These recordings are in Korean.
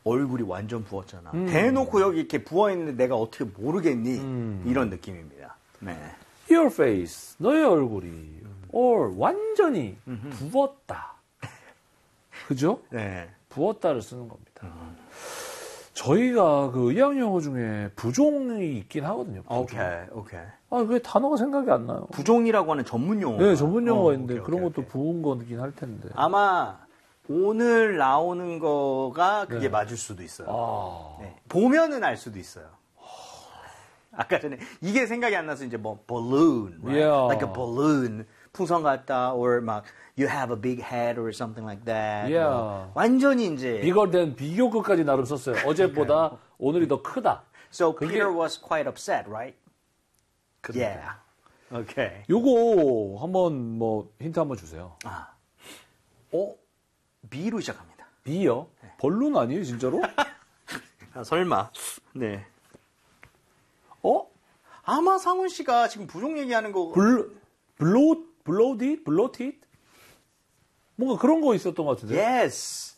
얼굴이 완전 부었잖아. 대놓고 여기 이렇게 부어있는데 내가 어떻게 모르겠니? 이런 느낌입니다. 네. Your face, 너의 얼굴이 or 완전히 부었다. 그죠? 네. 부었다를 쓰는 겁니다. 저희가 그 의학용어 중에 부종이 있긴 하거든요. 부종. 오케이. 아, 왜 단어가 생각이 안 나요? 부종이라고 하는 전문 용어. 네, 전문 용어가 있는데 그런 것도 부은 거긴 할 텐데. 아마 오늘 나오는 거가 그게 네. 맞을 수도 있어요. 아. 네. 보면은 알 수도 있어요. 아까 전에 이게 생각이 안 나서 이제 뭐 balloon, right? Yeah. like a balloon, 풍선 같다, or 막 you have a big head or something like that. Yeah. 뭐 완전히 이제 비거 된 비교급까지 나름 썼어요. 어제보다 오늘이 더 크다. So Peter was quite upset, right? 그러니까. Yeah. Okay. 요거 한번 뭐 힌트 한번 주세요. B로 시작합니다. B요? 벌룬 아니에요, 진짜로? 설마. 네. 어? 아마 상훈 씨가 지금 부종 얘기하는 거. 블로티드? 뭔가 그런 거 있었던 것 같은데. Yes.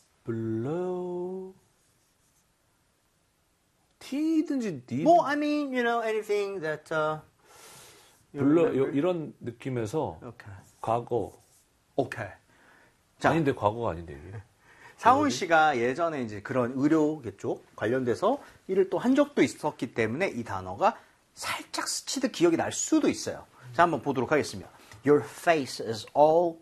티든지 니. Well, I mean, you know, anything that. you remember? 이런 느낌에서 Okay. 과거. Okay. 자, 아닌데 과거가 아닌데 이게. 상훈 씨가 예전에 이제 그런 의료 쪽 관련돼서 일을 또 한 적도 있었기 때문에 이 단어가 살짝 스치듯 기억이 날 수도 있어요. 자, 한번 보도록 하겠습니다. Your face is all.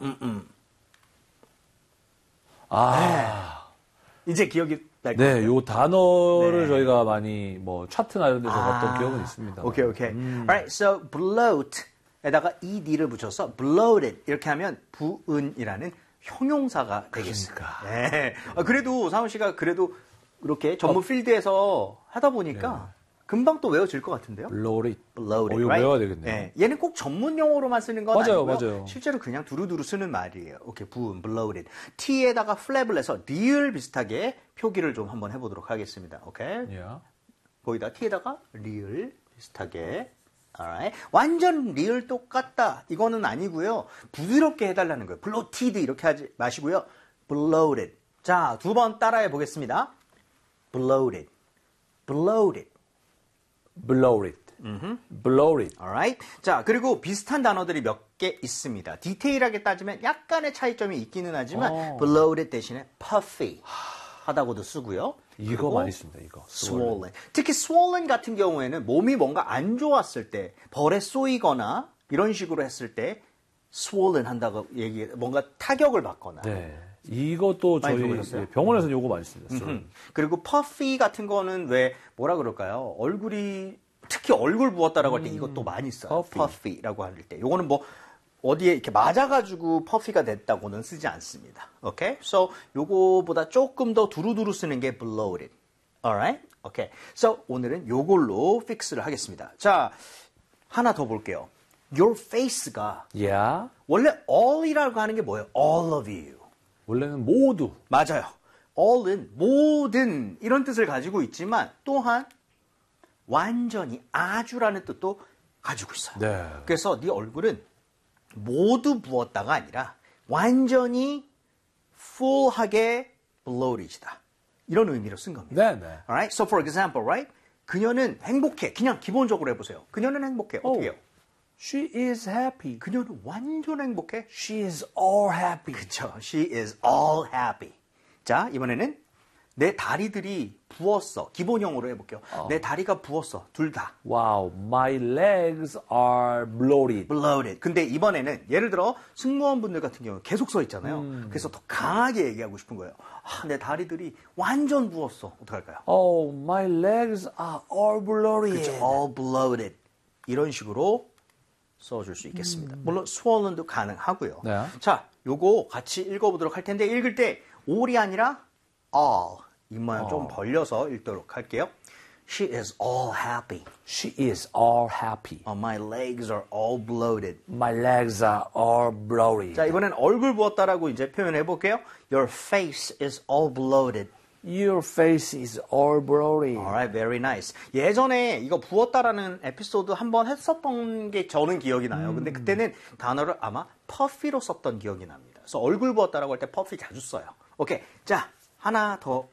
이제 기억이 날 거예요. 네, 요 단어를 네. 저희가 많이 뭐 차트나 이런 데서 봤던 기억은 있습니다. 오케이. Alright, so bloat에다가 ed를 붙여서 bloated 이렇게 하면 부은이라는 형용사가 되겠습니다. 네. 그래도 상훈 씨가 그래도 이렇게 전문 필드에서 하다 보니까 금방 또 외워질 것 같은데요. bloated. bloated, 이거 right? 외워야 되겠네요. 네. 얘는 꼭 전문 용어로만 쓰는 건 맞아요, 아니고요. 맞아요. 실제로 그냥 두루두루 쓰는 말이에요. 오케이, 부은, bloated. T에다가 flap을 해서 리을 비슷하게 표기를 좀 한번 해보도록 하겠습니다. 오케이? Yeah. 거기다 T에다가 리을 비슷하게. alright. 완전 리을 똑같다. 이거는 아니고요. 부드럽게 해달라는 거예요. bloated 이렇게 하지 마시고요. bloated. 자, 두 번 따라해 보겠습니다. bloated. bloated. bloated. bloated. alright. 자, 그리고 비슷한 단어들이 몇 개 있습니다. 디테일하게 따지면 약간의 차이점이 있기는 하지만 bloated 대신에 puffy 하다고도 쓰고요. 이거 많이 씁니다, 이거. swollen. 특히 swollen 같은 경우에는 몸이 뭔가 안 좋았을 때, 벌에 쏘이거나 이런 식으로 했을 때 swollen 한다고 뭔가 타격을 받거나. 네. 이것도 많이 저희 들어보셨어요? 병원에서 요거 많이 씁니다. 그리고 puffy 같은 거는 왜 뭐라 그럴까요? 얼굴이 특히 얼굴 부었다라고 할 때 이것도 많이 써요. puffy라고 할 때. 요거는 뭐 어디에 이렇게 맞아가지고 퍼피가 됐다고는 쓰지 않습니다. 오케이? So 요거보다 조금 더 두루두루 쓰는 게 bloated. Alright? 오케이. So 오늘은 요걸로 픽스를 하겠습니다. 자, 하나 더 볼게요. Your face가 Yeah. 원래 all이라고 하는 게 뭐예요? All of you. 원래는 모두. 맞아요. all은 모든 이런 뜻을 가지고 있지만 또한 완전히 아주라는 뜻도 가지고 있어요. 네. 그래서 네 얼굴은 모두 부었다가 아니라 완전히 full하게 bloated이다. 이런 의미로 쓴 겁니다. 네, 네. Alright? So for example, right? 그녀는 행복해. 그냥 기본적으로 해보세요. 그녀는 행복해. 어떻게 해요? She is happy. 그녀는 완전 행복해. She is all happy. 그쵸. She is all happy. 자, 이번에는 내 다리들이 부었어. 기본형으로 해볼게요. 내 다리가 부었어. 둘 다. Wow, my legs are bloated. bloated. 근데 이번에는 예를 들어 승무원분들 같은 경우 계속 서 있잖아요. 그래서 더 강하게 얘기하고 싶은 거예요. 아, 내 다리들이 완전 부었어. 어떡할까요? Oh, my legs are all bloated. 그렇죠. all bloated. 이런 식으로 써줄 수 있겠습니다. 물론 swollen도 가능하고요. 네. 자, 요거 같이 읽어보도록 할 텐데 읽을 때 all이 아니라 all. 이 모양 좀 벌려서 읽도록 할게요. She is all happy. She is all happy. My legs are all bloated. My legs are all bloated. 자, 이번엔 얼굴 부었다라고 이제 표현해 볼게요. Your face is all bloated. Your face is all bloated. Alright, very nice. 예전에 이거 부었다라는 에피소드 한번 했었던 게 저는 기억이 나요. 근데 그때는 단어를 아마 puffy로 썼던 기억이 납니다. 그래서 얼굴 부었다라고 할 때 puffy 자주 써요. 오케이. 자, 하나 더